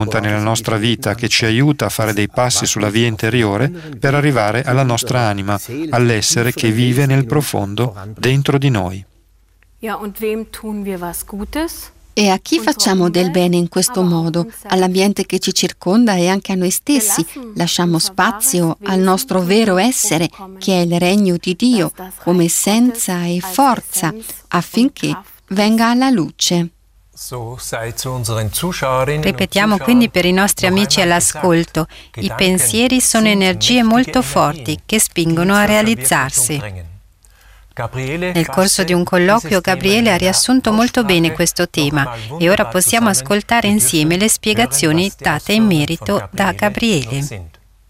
nella nostra vita che ci aiuta a fare dei passi sulla via interiore per arrivare alla nostra anima, all'essere che vive nel profondo dentro di noi. E a chi facciamo del bene in questo modo? All'ambiente che ci circonda e anche a noi stessi. Lasciamo spazio al nostro vero essere, che è il regno di Dio, come essenza e forza, affinché venga alla luce. Ripetiamo quindi per i nostri amici all'ascolto: i pensieri sono energie molto forti che spingono a realizzarsi. Nel corso di un colloquio Gabriele ha riassunto molto bene questo tema e ora possiamo ascoltare insieme le spiegazioni date in merito da Gabriele.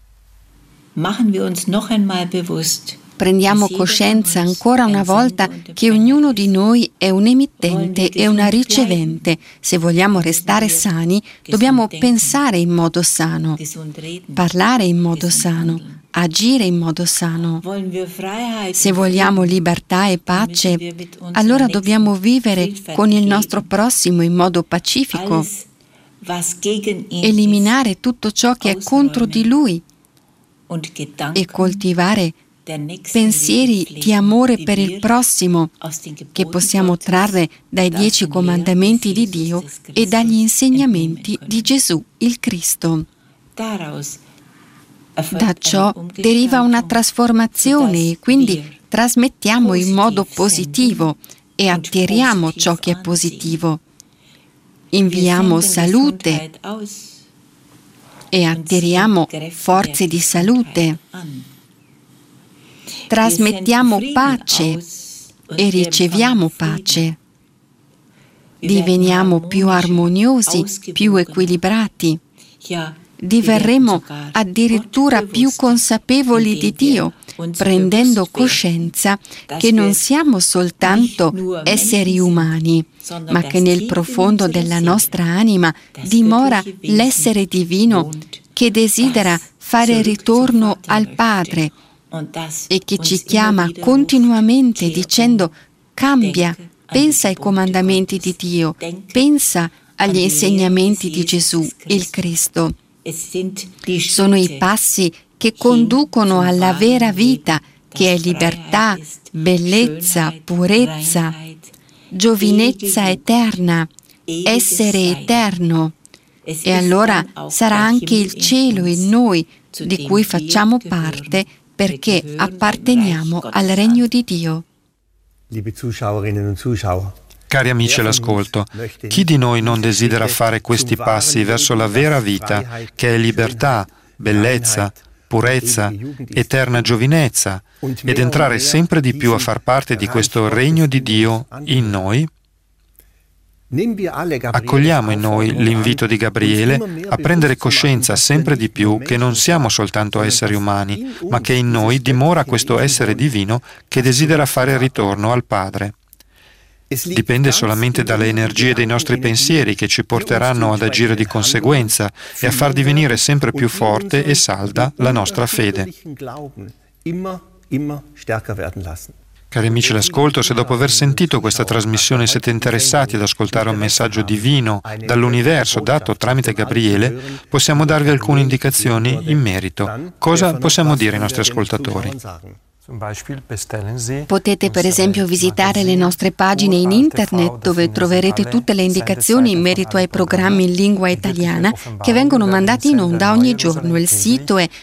Prendiamo coscienza ancora una volta che ognuno di noi è un emittente e una ricevente. Se vogliamo restare sani, dobbiamo pensare in modo sano, parlare in modo sano, agire in modo sano. Se vogliamo libertà e pace, allora dobbiamo vivere con il nostro prossimo in modo pacifico, eliminare tutto ciò che è contro di lui e coltivare pensieri di amore per il prossimo che possiamo trarre dai 10 comandamenti di Dio e dagli insegnamenti di Gesù il Cristo. Da ciò deriva una trasformazione e quindi trasmettiamo in modo positivo e attiriamo ciò che è positivo. Inviamo salute e attiriamo forze di salute. Trasmettiamo pace e riceviamo pace. Diveniamo più armoniosi, più equilibrati. Diverremo addirittura più consapevoli di Dio, prendendo coscienza che non siamo soltanto esseri umani, ma che nel profondo della nostra anima dimora l'essere divino che desidera fare ritorno al Padre e che ci chiama continuamente dicendo: cambia, pensa ai comandamenti di Dio, pensa agli insegnamenti di Gesù, il Cristo. Sono i passi che conducono alla vera vita, che è libertà, bellezza, purezza, giovinezza eterna, essere eterno. E allora sarà anche il cielo in noi, di cui facciamo parte, perché apparteniamo al regno di Dio. Cari amici all'ascolto, chi di noi non desidera fare questi passi verso la vera vita, che è libertà, bellezza, purezza, eterna giovinezza, ed entrare sempre di più a far parte di questo regno di Dio in noi? Accogliamo in noi l'invito di Gabriele a prendere coscienza sempre di più che non siamo soltanto esseri umani, ma che in noi dimora questo essere divino che desidera fare ritorno al Padre. Dipende solamente dalle energie dei nostri pensieri che ci porteranno ad agire di conseguenza e a far divenire sempre più forte e salda la nostra fede. Cari amici all'ascolto, se dopo aver sentito questa trasmissione siete interessati ad ascoltare un messaggio divino dall'universo dato tramite Gabriele, possiamo darvi alcune indicazioni in merito. Cosa possiamo dire ai nostri ascoltatori? Potete per esempio visitare le nostre pagine in internet dove troverete tutte le indicazioni in merito ai programmi in lingua italiana che vengono mandati in onda ogni giorno. Il sito è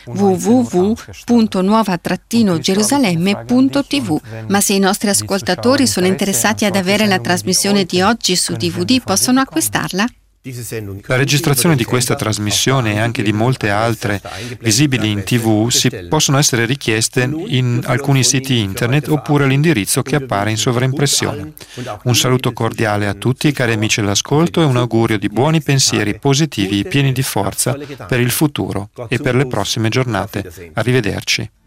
www.nuova-gerusalemme.tv. Ma se i nostri ascoltatori sono interessati ad avere la trasmissione di oggi su DVD, possono acquistarla? La registrazione di questa trasmissione e anche di molte altre visibili in TV possono essere richieste in alcuni siti internet oppure all'indirizzo che appare in sovraimpressione. Un saluto cordiale a tutti, cari amici all'ascolto, e un augurio di buoni pensieri positivi e pieni di forza per il futuro e per le prossime giornate. Arrivederci.